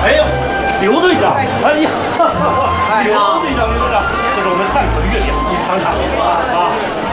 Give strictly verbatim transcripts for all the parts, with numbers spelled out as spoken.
哎呦，刘队长，哎呀，刘队长，刘队长，这是我们汉口的月饼，你尝尝啊。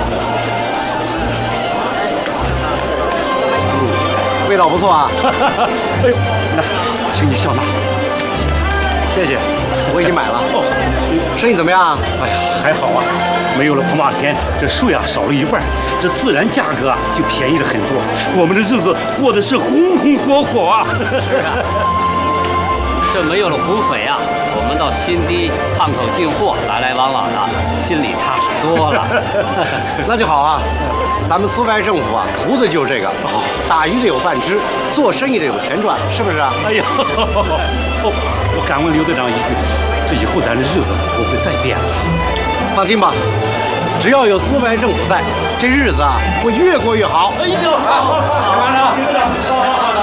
味道不错啊。 哎呦，来，请你笑纳。 谢谢，我已经买了。哦，生意怎么样？ 哎呀，还好啊，没有了跑马田，这税啊少了一半，这自然价格啊就便宜了很多。我们的日子过得是红红火火啊。 是啊，这没有了胡匪啊，我们到新地汉口进货，来来往往的，心里踏实多了。 那就好啊，咱们苏维埃政府啊，图的就是这个。哦，打鱼的有饭吃，做生意的有钱赚，是不是啊？ 哎呀，哦，我敢问刘队长一句，这以后咱的日子不会再变了？ 放心吧，只要有苏维埃政府在，这日子啊会越过越好。 哎呦，好，干嘛呢？刘队长，好好好。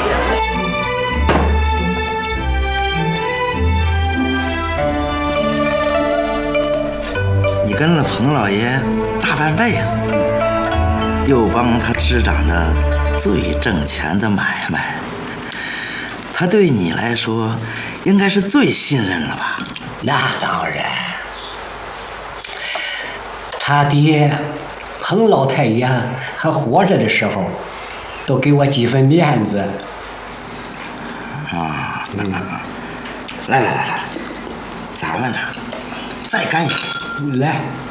你跟了彭老爷大半辈子，又帮他执掌着最挣钱的买卖，他对你来说应该是最信任了吧？ 那当然，他爹彭老太爷还活着的时候，都给我几分面子。 啊，嗯、来来来来，咱们呢再干一杯。 来。